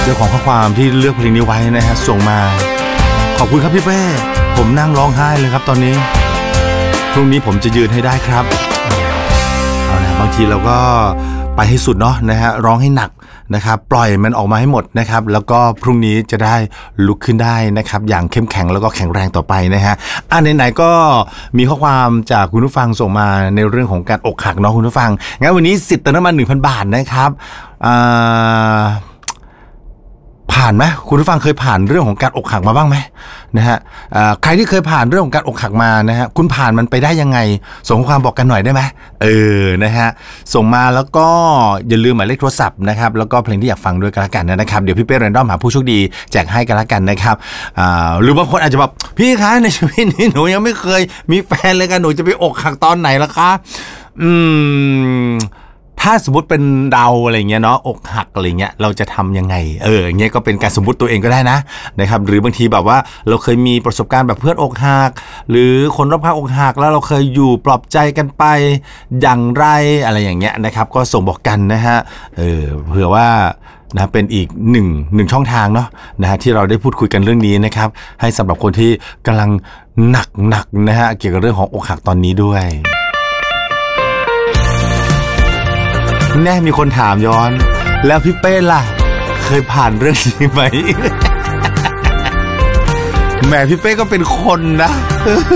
เจ้าของข้อความที่เลือกเพลงนี้ไว้นะฮะส่งมาขอบคุณครับพี่เป้ผมนั่งร้องไห้เลยครับตอนนี้พรุ่งนี้ผมจะยืนให้ได้ครับเอานะบางทีเราก็ไปให้สุดเนาะนะฮะร้องให้หนักนะครับปล่อยมันออกมาให้หมดนะครับแล้วก็พรุ่งนี้จะได้ลุกขึ้นได้นะครับอย่างเข้มแข็งแล้วก็แข็งแรงต่อไปนะฮะไหนๆก็มีข้อความจากคุณผู้ฟังส่งมาในเรื่องของการอกหักเนาะคุณผู้ฟังงั้นวันนี้สิทธิ์เติมน้ำมัน 1,000 บาทนะครับผ่านไหมคุณผู้ฟังเคยผ่านเรื่องของการอกหักมาบ้างไหมนะฮะใครที่เคยผ่านเรื่องของการอกหักมานะฮะคุณผ่านมันไปได้ยังไงส่งข้อความบอกกันหน่อยได้ไหมนะฮะส่งมาแล้วก็อย่าลืมหมายเลขโทรศัพท์นะครับแล้วก็เพลงที่อยากฟังด้วยกันละกันนะครับเดี๋ยวพี่เป้แรนดอมหาผู้โชคดีแจกให้กันละกันนะครับหรือบางคนอาจจะแบบพี่คะในชีวิตนี้หนูยังไม่เคยมีแฟนเลยกันหนูจะไปอกหักตอนไหนล่ะคะถ้าสมมติเป็นเราอะไรเงี้ยเนาะอกหักอะไรเงี้ยเราจะทำยังไงเงี้ยก็เป็นการสมมติตัวเองก็ได้นะครับหรือบางทีแบบว่าเราเคยมีประสบการณ์แบบเพื่อนอกหักหรือคนรอบข้างอกหักแล้วเราเคยอยู่ปลอบใจกันไปอย่างไรอะไรอย่างเงี้ยนะครับก็ส่งบอกกันนะฮะเผื่อว่านะเป็นอีกหนึ่งช่องทางเนาะนะฮะที่เราได้พูดคุยกันเรื่องนี้นะครับให้สำหรับคนที่กำลังหนักนะฮะเกี่ยวกับเรื่องของอกหักตอนนี้ด้วยแน่มีคนถามย้อนแล้วพี่เป้ล่ะเคยผ่านเรื่องนี้ไหมแหมพี่เป้ก็เป็นคนนะ